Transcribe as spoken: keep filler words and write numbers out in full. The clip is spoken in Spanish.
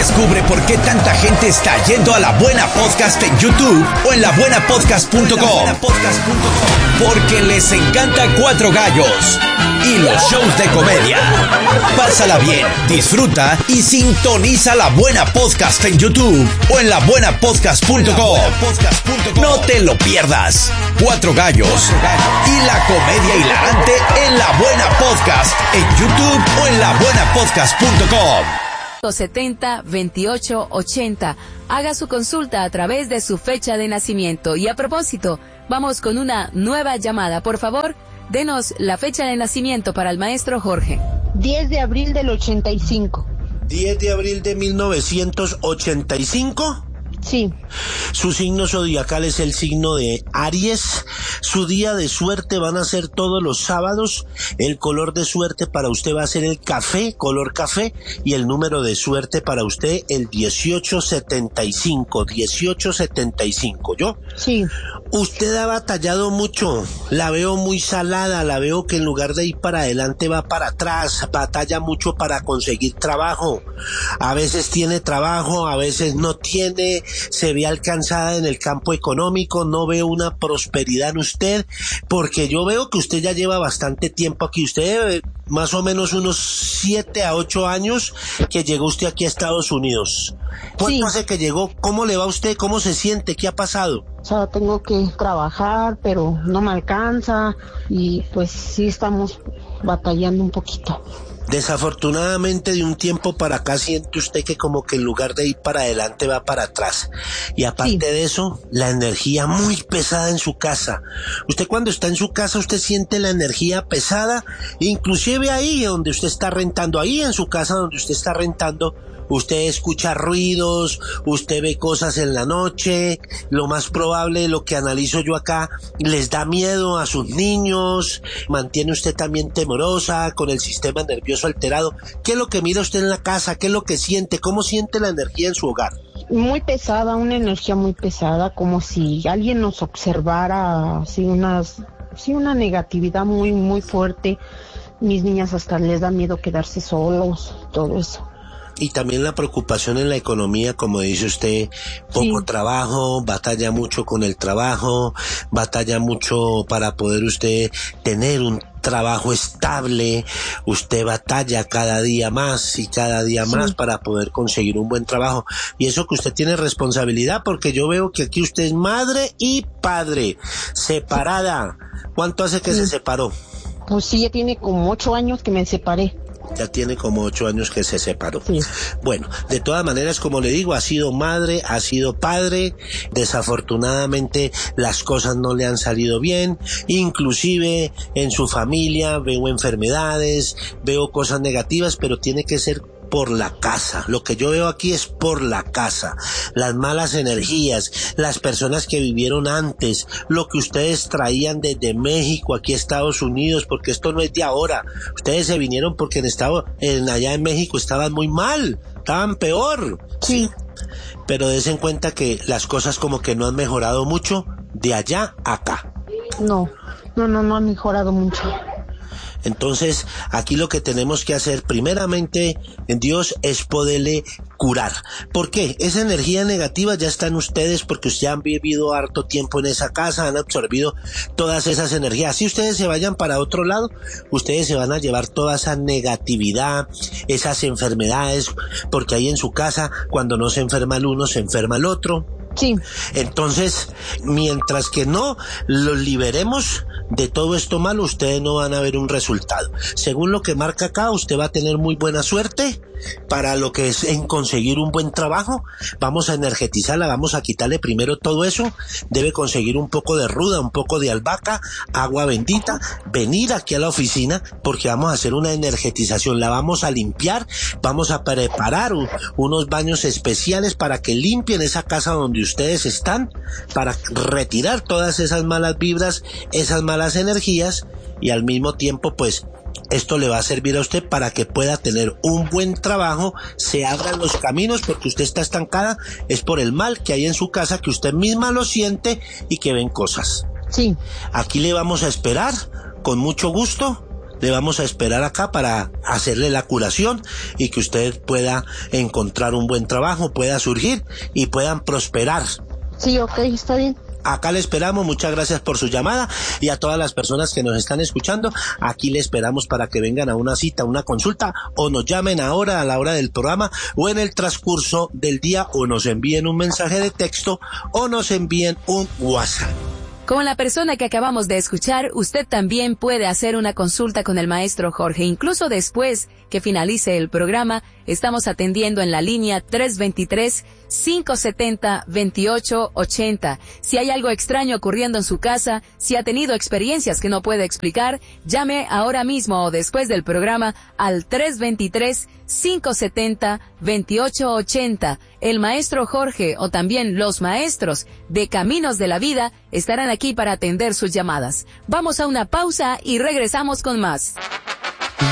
Descubre por qué tanta gente está yendo a La Buena Podcast en YouTube o en la buena podcast punto com. Porque les encanta Cuatro Gallos y los shows de comedia. Pásala bien, disfruta y sintoniza La Buena Podcast en YouTube o en la buena podcast punto com. No te lo pierdas. Cuatro Gallos y la comedia hilarante en La Buena Podcast en YouTube o en la buena podcast punto com. setenta, veintiocho, ochenta. Haga su consulta a través de su fecha de nacimiento. Y a propósito, vamos con una nueva llamada. Por favor, denos la fecha de nacimiento para el maestro Jorge. diez de abril del ochenta y cinco. diez de abril de mil novecientos ochenta y cinco. Sí. Su signo zodiacal es el signo de Aries. Su día de suerte van a ser todos los sábados. El color de suerte para usted va a ser el café, color café. Y el número de suerte para usted el dieciocho setenta y cinco. dieciocho setenta y cinco, ¿yo? Sí. Usted ha batallado mucho. La veo muy salada. La veo que en lugar de ir para adelante va para atrás. Batalla mucho para conseguir trabajo. A veces tiene trabajo, a veces no tiene. Se ve alcanzada en el campo económico, no veo una prosperidad en usted, porque yo veo que usted ya lleva bastante tiempo aquí, usted más o menos unos siete a ocho años que llegó usted aquí a Estados Unidos. ¿Cuánto Sí. hace que llegó? ¿Cómo le va a usted? ¿Cómo se siente? ¿Qué ha pasado? O sea, tengo que trabajar, pero no me alcanza y pues sí estamos batallando un poquito. Desafortunadamente de un tiempo para acá siente usted que como que en lugar de ir para adelante va para atrás. Y aparte Sí. de eso, la energía muy pesada en su casa. Usted cuando está en su casa, usted siente la energía pesada, inclusive ahí donde usted está rentando, ahí en su casa donde usted está rentando, usted escucha ruidos, usted ve cosas en la noche, lo más probable, lo que analizo yo acá, les da miedo a sus niños, mantiene usted también temorosa, con el sistema nervioso alterado. ¿Qué es lo que mira usted en la casa? ¿Qué es lo que siente? ¿Cómo siente la energía en su hogar? Muy pesada, una energía muy pesada, como si alguien nos observara, así unas, sí, una negatividad muy, muy fuerte. Mis niñas hasta les da miedo quedarse solos, todo eso. Y también la preocupación en la economía, como dice usted, poco Sí. trabajo, batalla mucho con el trabajo, batalla mucho para poder usted tener un trabajo estable, usted batalla cada día más y cada día Sí. más para poder conseguir un buen trabajo. Y eso que usted tiene responsabilidad, porque yo veo que aquí usted es madre y padre, separada. ¿Cuánto hace que Sí. se separó? Pues sí, ya tiene como ocho años que me separé. Ya tiene como ocho años que se separó. Sí. Bueno, de todas maneras, como le digo, ha sido madre, ha sido padre. Desafortunadamente, las cosas no le han salido bien. Inclusive, en su familia veo enfermedades, veo cosas negativas, pero tiene que ser por la casa. Lo que yo veo aquí es por la casa. Las malas energías, las personas que vivieron antes, lo que ustedes traían desde México aquí a Estados Unidos, porque esto no es de ahora. Ustedes se vinieron porque en estado, en, allá en México estaban muy mal, estaban peor. Sí. Pero des en cuenta que las cosas como que no han mejorado mucho de allá a acá. No, no, no, no ha mejorado mucho. Entonces, aquí lo que tenemos que hacer primeramente en Dios es poderle curar. ¿Por qué? Esa energía negativa ya está en ustedes porque ustedes han vivido harto tiempo en esa casa, han absorbido todas esas energías. Si ustedes se vayan para otro lado, ustedes se van a llevar toda esa negatividad, esas enfermedades, porque ahí en su casa, cuando no se enferma el uno, se enferma el otro. Sí. Entonces, mientras que no los liberemos de todo esto malo, ustedes no van a ver un resultado. Según lo que marca acá, usted va a tener muy buena suerte para lo que es en conseguir un buen trabajo. Vamos a energetizarla, vamos a quitarle primero todo eso. Debe conseguir un poco de ruda, un poco de albahaca, agua bendita, venir aquí a la oficina porque vamos a hacer una energetización, la vamos a limpiar, vamos a preparar un, unos baños especiales para que limpien esa casa donde ustedes están, para retirar todas esas malas vibras, esas malas energías, y al mismo tiempo pues esto le va a servir a usted para que pueda tener un buen trabajo, se abran los caminos, porque usted está estancada, es por el mal que hay en su casa, que usted misma lo siente y que ven cosas. Sí. Aquí le vamos a esperar con mucho gusto. le vamos a esperar acá para hacerle la curación y que usted pueda encontrar un buen trabajo, pueda surgir y puedan prosperar. Sí, ok, está bien. Acá le esperamos, muchas gracias por su llamada y a todas las personas que nos están escuchando, aquí le esperamos para que vengan a una cita, una consulta o nos llamen ahora a la hora del programa o en el transcurso del día o nos envíen un mensaje de texto o nos envíen un WhatsApp. Con la persona que acabamos de escuchar, usted también puede hacer una consulta con el maestro Jorge. Incluso después que finalice el programa, estamos atendiendo en la línea tres dos tres, cinco siete cero, dos ocho ocho cero. Si hay algo extraño ocurriendo en su casa, si ha tenido experiencias que no puede explicar, llame ahora mismo o después del programa al tres dos tres, cinco siete cero, dos ocho ocho cero. El maestro Jorge o también los maestros de Caminos de la Vida estarán aquí para atender sus llamadas. Vamos a una pausa y regresamos con más.